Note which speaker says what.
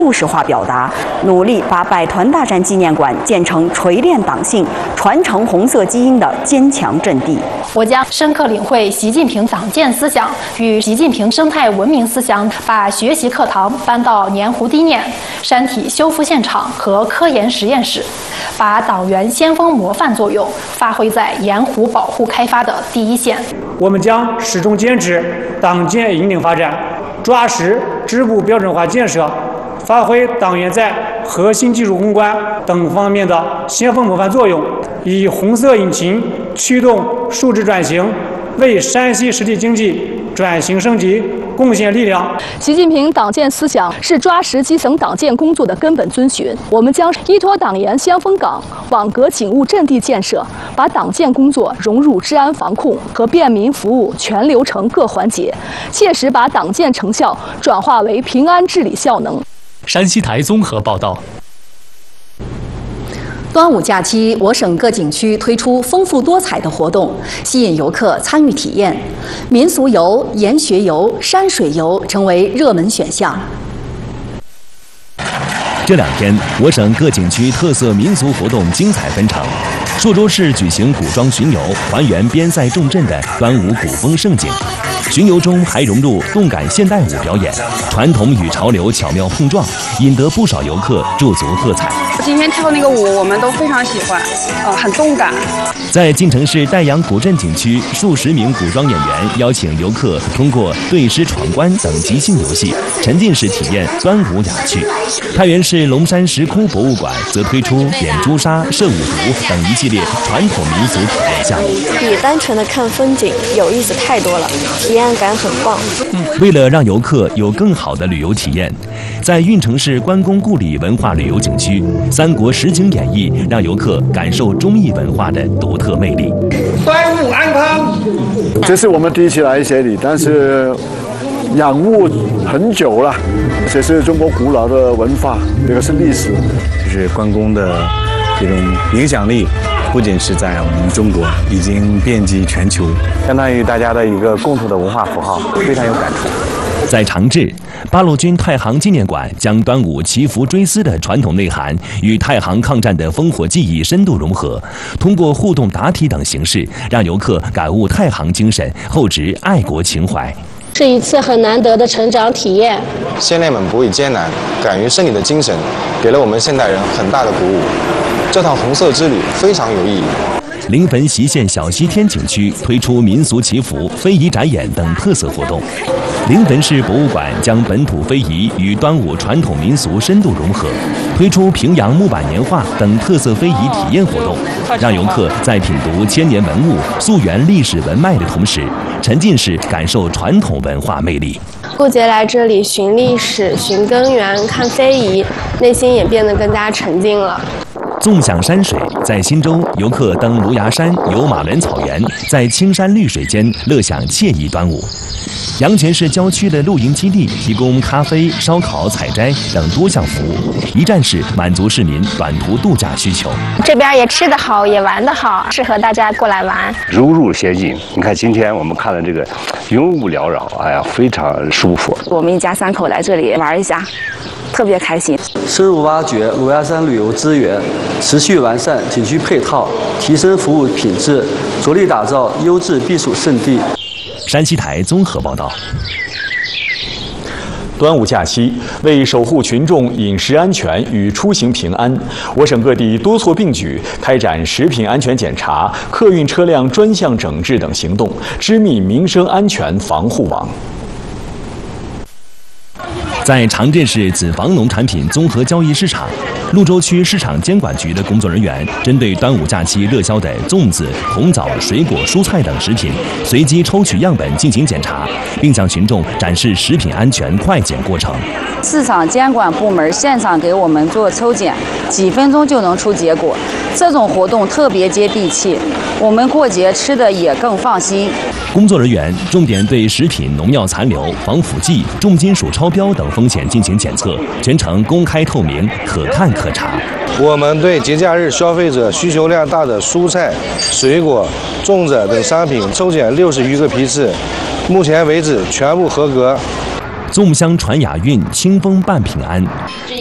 Speaker 1: 务实化表达，努力把百团大战纪念馆建成锤炼党性、传承红色基因的坚强阵地。
Speaker 2: 我将深刻领会习近平党建思想与习近平生态文明思想，把学习课堂搬到黏糊地面、山体修复现场和科研实验室，把党员先锋模范作用发挥在盐湖保护开发的第一线。
Speaker 3: 我们将始终坚持党建引领发展，抓实支部标准化建设，发挥党员在核心技术攻关等方面的先锋模范作用，以红色引擎驱动数字转型，为山西实体经济转型升级贡献力量。
Speaker 4: 习近平党建思想是抓实基层党建工作的根本遵循。我们将依托党研先锋岗、网格警务阵地建设，把党建工作融入治安防控和便民服务全流程各环节，切实把党建成效转化为平安治理效能。
Speaker 5: 山西台综合报道。
Speaker 6: 端午假期，我省各景区推出丰富多彩的活动，吸引游客参与体验。民俗游、研学游、山水游成为热门选项。
Speaker 7: 这2天，我省各景区特色民俗活动精彩纷呈。朔州市举行古装巡游，还原边塞重镇的端午古风盛景。巡游中还融入动感现代舞表演，传统与潮流巧妙碰撞，引得不少游客驻足喝彩。
Speaker 8: 今天跳那个舞，我们都非常喜欢，很动感。
Speaker 7: 在晋城市岱阳古镇景区，数十名古装演员邀请游客通过对诗闯关等即兴游戏，沉浸式体验端午雅趣。太原市龙山石窟博物馆则推出点朱砂、射五毒等一系列传统民俗体验项目，
Speaker 9: 比单纯的看风景有意思太多了，体验感很棒。
Speaker 7: 为了让游客有更好的旅游体验，在运城市关公故里文化旅游景区，三国实景演绎让游客感受忠义文化的独特魅力。
Speaker 10: 端午安康，
Speaker 11: 这是我们第一次来这里，但是仰慕很久了，这是中国古老的文化，这个是历史，
Speaker 12: 就是关公的这种影响力。不仅是在我们中国，已经遍及全球，相当于大家的一个共同的文化符号，非常有感触。
Speaker 7: 在长治，八路军太行纪念馆将端午祈福追思的传统内涵与太行抗战的烽火记忆深度融合，通过互动答题等形式，让游客感悟太行精神，厚植爱国情怀。
Speaker 9: 是一次很难得的成长体验。
Speaker 13: 先烈们不畏艰难、敢于胜利的精神，给了我们现代人很大的鼓舞。这趟红色之旅非常有意义。
Speaker 7: 临汾隰县小西天景区推出民俗祈福、非遗展演等特色活动。临汾市博物馆将本土非遗与端午传统民俗深度融合，推出平阳木板年画等特色非遗体验活动，让游客在品读千年文物、溯源历史文脉的同时，沉浸式感受传统文化魅力。
Speaker 9: 过节来这里寻历史、寻根源、看非遗，内心也变得更加沉静了。
Speaker 7: 纵享山水，在忻州，游客登芦芽山、游马崙草原，在青山绿水间乐享惬意端午。阳泉市郊区的露营基地提供咖啡、烧烤、采摘等多项服务，一站式满足市民短途度假需求。
Speaker 9: 这边也吃得好，也玩得好，适合大家过来玩，
Speaker 14: 如入仙境。你看今天我们看了这个云雾缭绕，哎呀，非常舒服。
Speaker 1: 我们一家3口来这里玩一下，特别开心。
Speaker 15: 深入挖掘芦芽山旅游资源，持续完善景区配套，提升服务品质，着力打造优质避暑胜地。
Speaker 7: 山西台综合报道。
Speaker 16: 端午假期，为守护群众饮食安全与出行平安，我省各地多措并举，开展食品安全检查、客运车辆专项整治等行动，织密民生安全防护网。
Speaker 7: 在长镇市子房农产品综合交易市场，潞州区市场监管局的工作人员针对端午假期热销的粽子、红枣、水果、蔬菜等食品，随机抽取样本进行检查，并向群众展示食品安全快检过程。
Speaker 1: 市场监管部门现场给我们做抽检，几分钟就能出结果，这种活动特别接地气，我们过节吃的也更放心。
Speaker 7: 工作人员重点对食品农药残留、防腐剂、重金属超标等风险进行检测，全程公开透明，可看可查。
Speaker 13: 我们对节假日消费者需求量大的蔬菜、水果、粽子等商品抽检60余个批次，目前为止全部合格。
Speaker 7: 纵箱传雅运，清风伴平安。